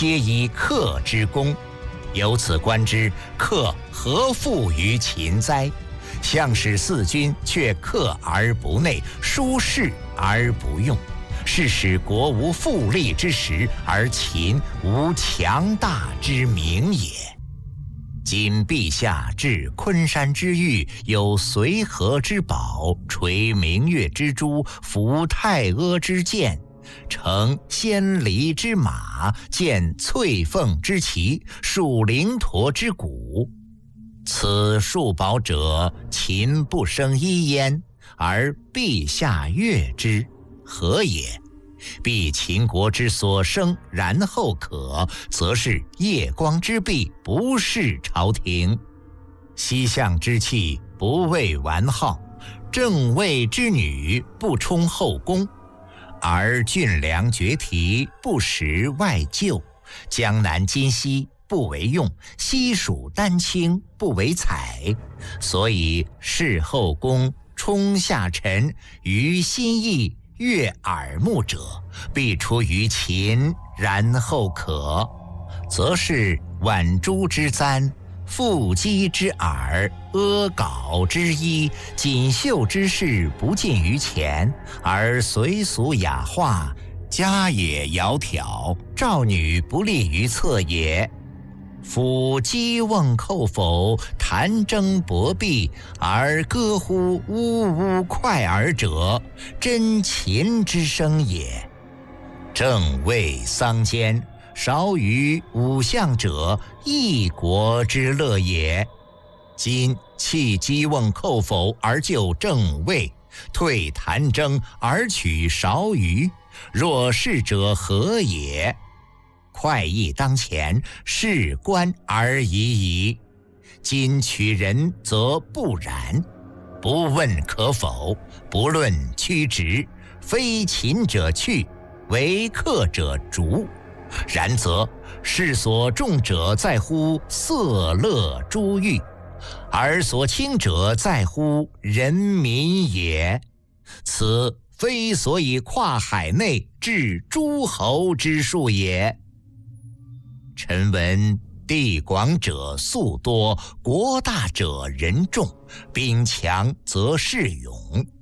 皆以克之功。由此观之，克何负于秦哉？项使四军却克而不内，疏士而不用，是使国无富利之实，而秦无强大之名也。今陛下至昆山之玉，有随和之宝，垂明月之珠，服太阿之剑，乘仙离之马，见翠凤之旗，属灵驼之鼓。此数宝者，秦不生一焉，而陛下悦之，何也？必秦国之所生，然后可，则是夜光之璧，不是朝廷；西向之器，不为完号；正位之女，不充后宫。而郡梁绝堤，不实外救；江南今西，不为用；西蜀丹青，不为采。所以事后宫，充下臣，于心意悦耳目者，必出于秦，然后可，则是宛珠之簪，腹肌之耳，阿缟之衣，锦绣之饰，不尽于前，而随俗雅化，家也窈窕，赵女不利于侧也。夫击瓮叩否，弹筝搏壁，而歌乎呜呜快耳者，真秦之声也。正位桑间，少于五相者，一国之乐也。今弃击瓮叩否而就正位，退弹筝而取韶虞，若是者何也？快意当前，事关而已矣。今取人则不然，不问可否，不论曲直，非秦者去，为客者逐。然则世所重者在乎色乐珠玉，而所轻者在乎人民也。此非所以跨海内至诸侯之术也。臣闻地广者粟多，国大者人众，兵强则士勇，